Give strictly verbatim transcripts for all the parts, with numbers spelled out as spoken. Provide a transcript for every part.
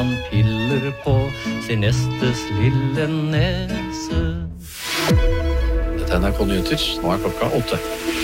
han piller på sin nestes lille nese. Dette er N R K Nyheter, nå er klokka åtte.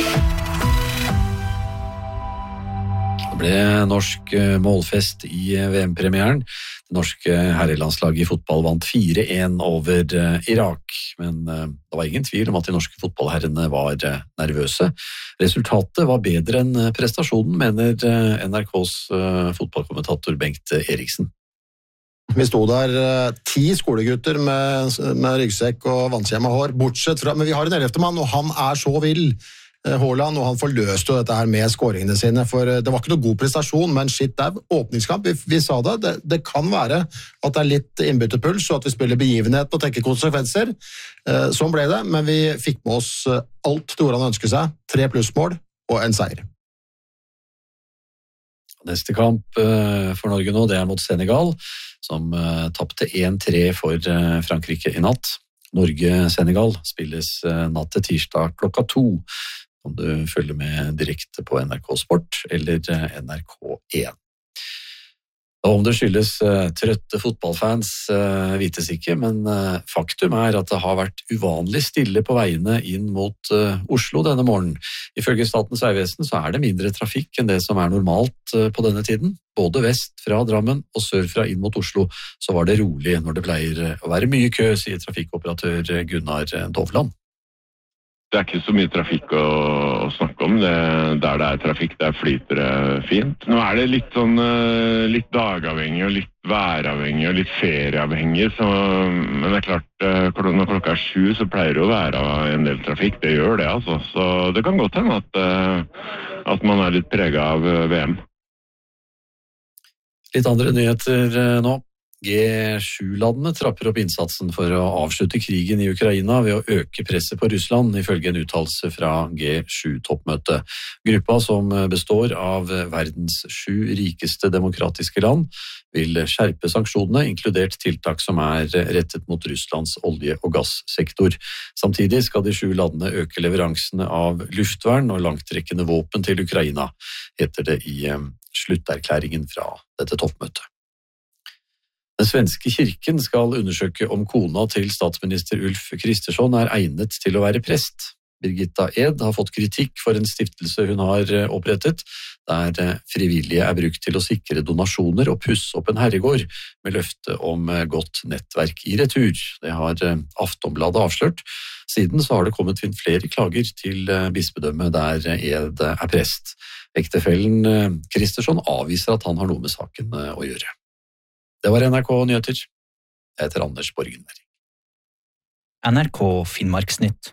Det ble norsk målfest i V M-premieren. Det norske herrelandslaget i fotball vant fire en over Irak, men det var ingen tvil om at de norske fotballherrene var nervøse. Resultatet var bedre enn prestasjonen, mener N R K's fotballkommentator Bengt Eriksen. Vi stod der ti skolegutter med, med ryggsekk og vannskjemma hår, bortsett fra, men vi har en ellevte mann, og han er så vill. Haaland, og han forløste jo dette her med skåringene sine, for det var ikke noe god prestasjon, men shit, det er åpningskamp, vi, vi sa det, det, det kan være at det er litt innbyttepuls, og at vi spiller begivenhet og tenker konsekvenser, eh, sånn ble det, men vi fikk med oss alt det han ønsket seg, tre plussmål og en seier. Neste kamp eh, for Norge nå, det er mot Senegal, som eh, tappte en tre for eh, Frankrike i natt. Norge-Senegal spilles eh, natt til tirsdag klokka to. Kan du følge med direkte på N R K Sport eller N R K én. Og om det skyldes uh, trøtte fotballfans uh, vites ikke, men uh, faktum er at det har vært uvanlig stille på veiene inn mot uh, Oslo denne morgenen. Ifølge Statens vegvesen så er det mindre trafikk enn det som er normalt uh, på denne tiden. Både vest fra Drammen og sør fra inn mot Oslo så var det rolig når det pleier å være mye kø, sier trafikkoperatør Gunnar Dovland. Det er ikke så mye trafikk å, å snakke om. Det, der det er trafikk, der flyter det fint. Nå er det litt sånn litt dagavhengig og litt væravhengig og litt ferieavhengig. Så, men det er klart, når klokka er sju så pleier det å være en del trafikk. Det gjør det, altså. Så det kan godt hende at, at man er litt preget av V M. Litt andre nyheter nå. G sju-landene trapper opp innsatsen for å avslutte krigen i Ukraina ved å øke presset på Russland, ifølge en uttalelse fra G sju-toppmøtet. Gruppa, som består av verdens sju rikeste demokratiske land, vil skjerpe sanksjonene, inkludert tiltak som er rettet mot Russlands olje- og gassektor. Samtidig skal de sju landene øke leveransene av luftvern og langtrekkende våpen til Ukraina, heter det i slutterklæringen fra dette toppmøtet. Den svenske kirken skal undersøke om kona til statsminister Ulf Kristersson er egnet til å være prest. Birgitta Ed har fått kritikk for en stiftelse hun har opprettet, der frivillige er brukt til å sikre donasjoner og pusse opp en herregård, med løfte om godt nettverk i retur. Det har Aftonbladet avslørt. Siden så har det kommet inn flere klager til bispedømmet der Ed er prest. Ektefellen Kristersson avviser at han har noe med saken å gjøre. Det var N R K Nyheter. Jeg heter Anders Borgenberg. N R K Finnmarksnytt.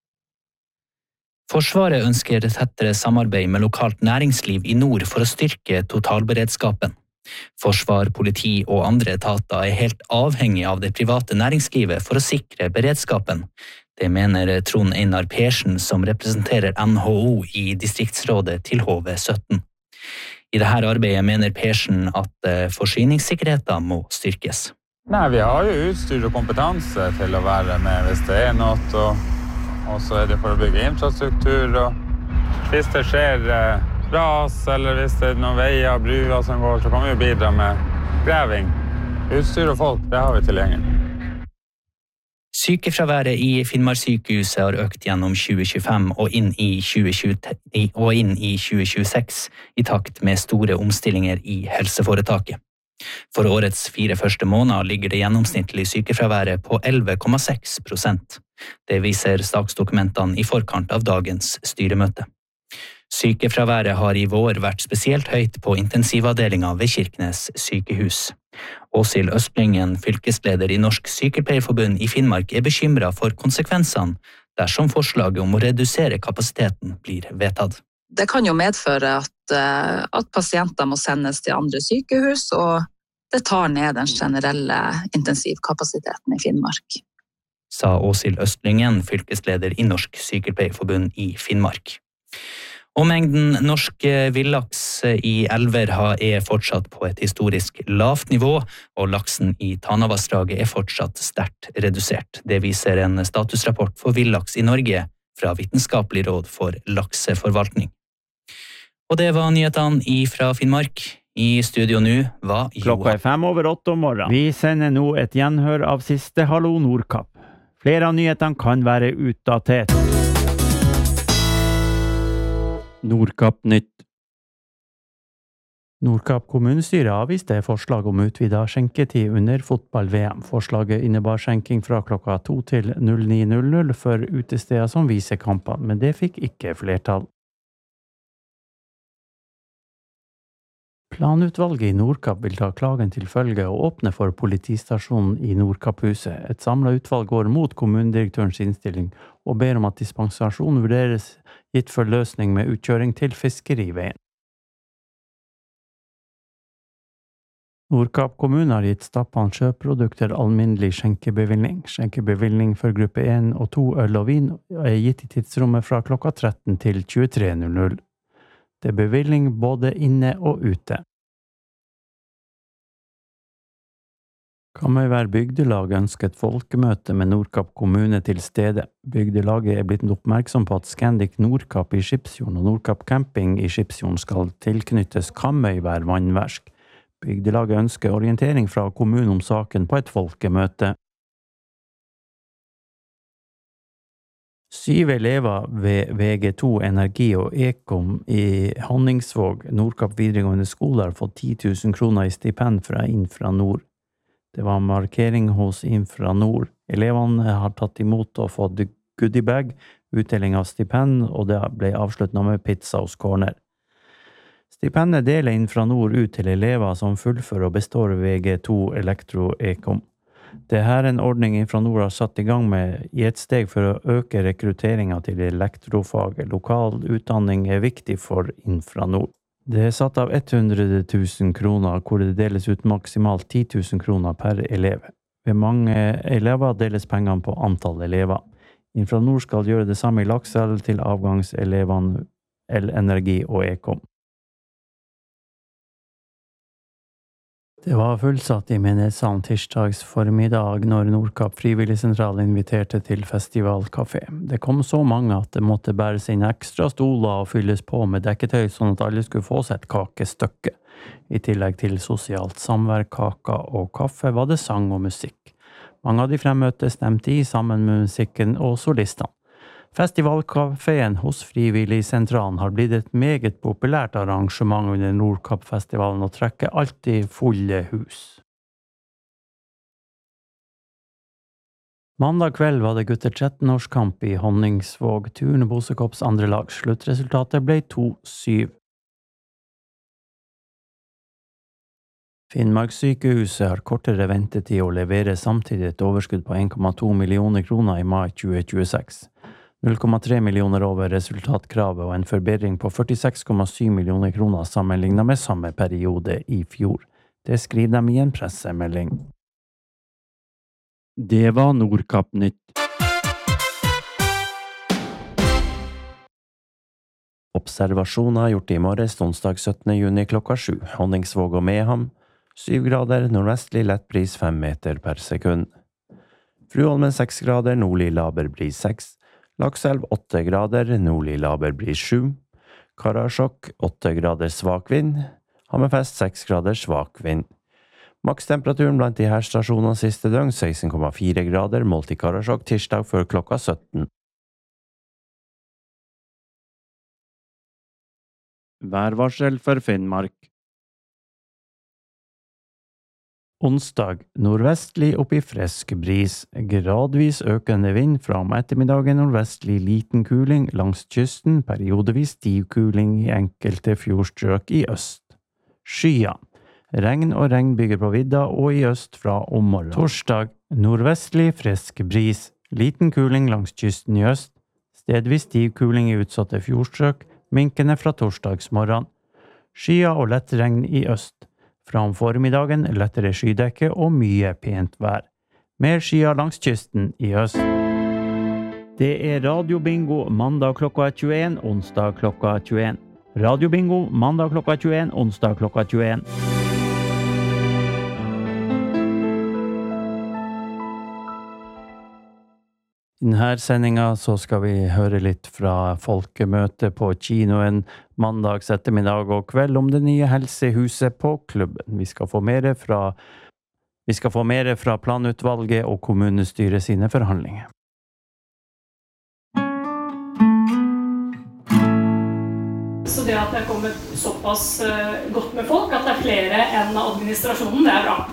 Forsvaret ønsker tettere samarbeid med lokalt næringsliv i nord for å styrke totalberedskapen. Forsvar, politi og andre etater er helt avhengig av det private næringslivet for å sikre beredskapen. Det mener Trond Einar Persen, som representerer N H O i distriktsrådet til H V sytten. I dette arbeidet mener Persen at forsyningssikkerheten må styrkes. Nei, vi har jo utstyr og kompetanse til å være med hvis det er noe, og, og så er det for å bygge infrastruktur. Og hvis det skjer ras, eller hvis det er noen veier og bruer som går, så kan vi jo bidra med greving. Utstyr og folk, det har vi tilgjengelig. Sykefraværet i Finnmarkssykehuset har økt gjennom tjue tjuefem og inn i tjue tjue og inn i tjue tjueseks i takt med store omstillinger i helseforetaket. For årets fire første måneder ligger det gjennomsnittlig sykefraværet på elleve komma seks prosent. Det viser saksdokumentene i forkant av dagens styremøte. Sykefraværet har i vår vært spesielt høyt på intensivavdelingen ved Kirkenes sykehus. Åshild Østlingen, fylkesleder i Norsk Sykepleierforbund i Finnmark, er bekymret for konsekvensene dersom forslaget om å redusere kapasiteten blir vedtatt. Det kan jo medføre at, at pasienter må sendes til andre sykehus, og det tar ned den generelle intensivkapasiteten i Finnmark. Sa Åshild Østlingen, fylkesleder i Norsk Sykepleierforbund i Finnmark. Og mengden norsk villaks i elver er fortsatt på et historisk lavt nivå, og laksen i Tanavassdraget er fortsatt sterkt redusert. Det viser en statusrapport for villaks i Norge fra Vitenskapelig råd for lakseforvaltning. Og det var nyhetene fra Finnmark. I studio nå var Klokka er fem over åtte om morgenen. Vi sender nå et gjenhør av siste Hallo Nordkapp. Flere av nyhetene kan være utdatert. Nordkapp nytt. Nordkapp kommunestyre avviste forslag om utvidet skjenketid under fotball-V M. Forslaget innebar skjenking fra klokka to til ni null null for utesteder som viser kampene, men det fikk ikke flertall. Planutvalget i Nordkapp vil ta klagen til følge og åpne for politistasjonen i Nordkapphuset. Et samlet utvalg går mot kommunedirektørens innstilling og ber om at dispensasjon vurderes gitt for løsning med utkjøring til fiskeriveien. Nordkapp kommune har gitt Stappan sjøprodukter alminnelig skjenkebevilling. Skjenkebevilling for gruppe én og to øl og vin er gitt i tidsrommet fra klokka tretten til tjuetre null null. Det er bevilling både inne og ute. Kamøyvær bygdelag ønsker et folkemøte med Nordkapp kommune til stede. Bygdelaget er blitt oppmerksom på at Scandic Nordkapp i Skipsfjorden og Nordkapp Camping i Skipsfjorden skal tilknyttes Kamøyvær vannversk. Bygdelaget ønsker orientering fra kommunen om saken på et folkemøte. Syv elever ved V G to Energi og Ekom i Honningsvåg, Nordkapp videregående skole, har fått ti tusen kroner i stipend fra Infranord. Det var markering hos Infranord. Elevene har tatt imot og fått goodiebag, utdeling av stipend, og det ble avsluttet med pizza hos Corner. Stipendet deler Infranord ut til elever som fullfører og består V G to Elektro-Ekom. Dette er en ordning Infranord har satt i gang med i et steg for å øke rekrutteringen til elektrofaget. Lokal utdanning er viktig for Infranord. Det er satt av hundre tusen kroner, hvor det deles ut maksimalt ti tusen kroner per elev. Ved mange elever deles pengene på antall elever. Infranord skal gjøre det samme i Lakselv til avgangselevene El-Energi og Ekom. Det var fullsatt i menighetssalen tirsdags formiddag når Nordkapp frivilligsentral inviterte til festivalkafé. Det kom så mange at det måtte bæres inn ekstra stoler og fylles på med dekketøy sånn at alle skulle få seg et kakestykke. I tillegg til sosialt samvær, kaka og kaffe var det sang og musikk. Mange av de fremmøtte stemte i sammen med musikken og solistene. Festivalkaféen hos Frivilligsentralen har blitt et meget populært arrangement under Nordkapp-festivalen og trekker alltid fulle hus. Mandag kveld var det gutter tretten-årskamp i Honningsvåg. Turne Bosekopps andre lag. Sluttresultatet ble to syv. Finnmarkssykehuset har kortere ventetid og leverer samtidig et overskudd på en komma to millioner kroner i mai tjue tjueseks. null komma tre millioner over resultatkravet og en forbedring på førtiseks komma syv millioner kroner sammenlignet med samme periode i fjor. Det skriver de i en pressemelding. Det var Nordkapp nytt. Observasjoner gjort i morges onsdag syttende juni klokka sju. Honningsvåg og Meham, syv grader, nordvestlig lettbris fem meter per sekund. Fruholmen seks grader, nordlig laber bris seks. Lakselv åtte grader, nordlig laber bris sju. Karasjok åtte grader svak vind. Hammerfest seks grader svak vind. Makstemperaturen blant de her stasjonene siste døgn seksten komma fire grader, målt i Karasjok tirsdag før klokka sytten. Værvarsel for Finnmark. Onsdag, nordvestlig opp i frisk bris, gradvis økende vind fra om ettermiddagen nordvestlig liten kuling langs kysten, periodevis stiv kuling i enkelte fjordstrøk i øst. Skya, regn og regnbyger på vidda og i øst fra om morgenen. Torsdag, nordvestlig frisk bris, liten kuling langs kysten i øst, stedvis stiv kuling i utsatte fjordstrøk, minkende fra torsdagsmorgen. Skya og lett regn i øst. Fra om formiddagen lettere skydekke og mye pent vær. Mer skyer langs kysten i øst. Det er radiobingo mandag klokka tjueen, onsdag klokka tjueen. Radiobingo mandag klokka tjueen, onsdag klokka tjueen. I denne sendingen så skal vi høre litt fra folkemøtet på kinoen mandags ettermiddag og kveld om det nye helsehuset på klubben. Vi skal få mer fra, vi skal få mer fra planutvalget og kommunestyret sine forhandlinger. Så det at det er kommet såpass godt med folk, at det er flere enn administrasjonen, det er bra.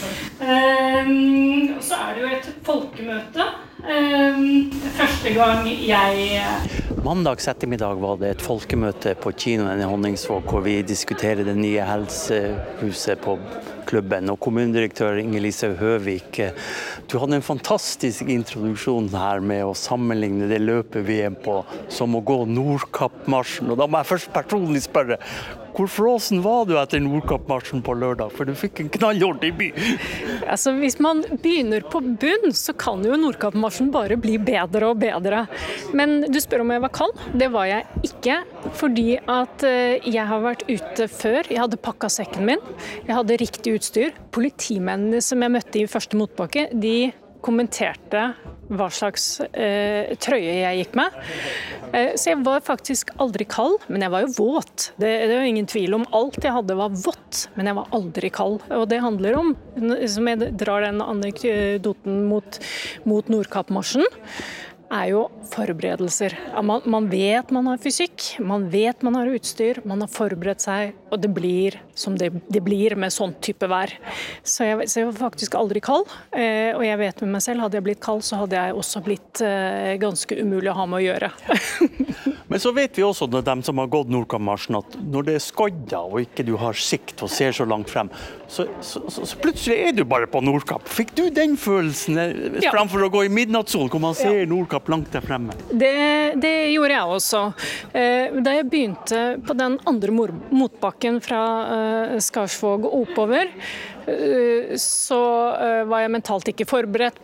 Um, så er det jo et folkemøte. Um, første gang jeg... Mandags ettermiddag var det et folkemøte på kinoen i Honningsvåg, hvor vi diskuterer det nye helsehuset på klubben. Og kommunedirektør Inger-Lise Høvik, du hadde en fantastisk introduksjon her med å sammenligne det løpet vi er på som å gå Nordkappmarsjen. Og da må jeg først personlig spørre, hvor flåsen var du etter Nordkappmarsjen på lørdag? For du fikk en knallhård i by. Altså, hvis man begynner på bunn, så kan jo Nordkappmarsjen bare bli bedre og bedre. Men du spør om jeg var kald? Det var jeg ikke, fordi at jeg har vært ute før. Jeg hadde pakket sekken min. Jeg hadde riktig utstyr. Politimennene som jeg møtte i første motbakke, de kommenterte hva slags eh, trøye jeg gikk med. Eh, så jeg var faktisk aldri kald, men jeg var jo våt. Det, det er jo ingen tvil om. Alt jeg hadde var vått, men jeg var aldri kald. Og det handler om, som jeg drar den anekdoten mot, mot Nordkappmarsjen, er jo forberedelser. Man, man vet man har fysikk, man vet man har utstyr, man har forberedt seg, og det blir som det, det blir med sånn type vær. Så jeg, så jeg var faktisk aldri kald, eh, og jeg vet med meg selv, hadde jeg blitt kald, så hadde jeg også blitt eh, ganske umulig å ha med å gjøre. Men så vet vi også, når de som har gått Nordkappmarsjen, at når det er skodda, og ikke du har sikt og ser så langt frem, så, så, så, så plutselig er du bare på Nordkapp. Fikk du den følelsen, ja, framfor å gå i midnattssol, hvor man ser ja. Nordkapp langt der fremme? Det, det gjorde jeg også. Da jeg begynte på den andre motbakken fra Skarsvåg og oppover, så var jeg mentalt ikke forberedt